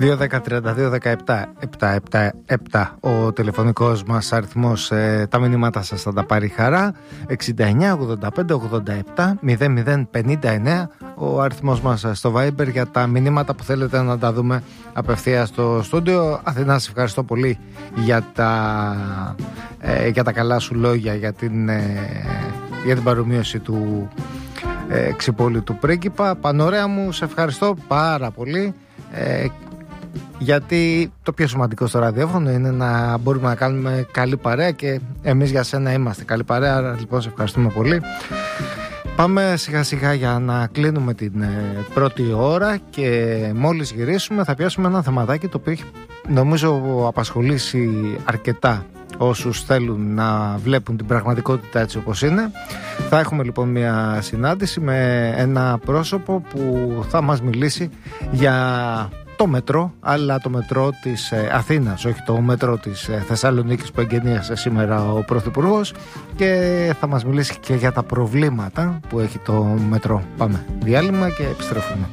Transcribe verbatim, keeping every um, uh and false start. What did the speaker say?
δύο δέκα τριάντα δύο δεκαεπτά επτακόσια επτά ο τηλεφωνικός μας αριθμός. ε, Τα μηνύματα σας θα τα πάρει χαρά. εξήντα εννιά ογδόντα πέντε ογδόντα επτά μηδέν μηδέν πενήντα εννέα ο αριθμός μας στο Viber για τα μηνύματα που θέλετε να τα δούμε απευθείας στο στούντιο. Αθηνά, σε ευχαριστώ πολύ για τα, ε, για τα καλά σου λόγια, για την, ε, για την παρομοίωση του ε, Ξυπόλου του πρίγκιπα. Πανωρέα μου, σε ευχαριστώ πάρα πολύ. Ε, γιατί το πιο σημαντικό στο ραδιόφωνο είναι να μπορούμε να κάνουμε καλή παρέα και εμείς για σένα είμαστε καλή παρέα. Άρα λοιπόν σε ευχαριστούμε πολύ. Πάμε σιγά σιγά για να κλείνουμε την ε, πρώτη ώρα και μόλις γυρίσουμε θα πιάσουμε ένα θεματάκι το οποίο έχει νομίζω απασχολήσει αρκετά όσους θέλουν να βλέπουν την πραγματικότητα έτσι όπως είναι. Θα έχουμε λοιπόν μια συνάντηση με ένα πρόσωπο που θα μας μιλήσει για το μετρό, αλλά το μετρό της Αθήνας, όχι το μετρό της Θεσσαλονίκης που εγκαινίασε σήμερα ο Πρωθυπουργός, και θα μας μιλήσει και για τα προβλήματα που έχει το μετρό. Πάμε διάλειμμα και επιστρέφουμε.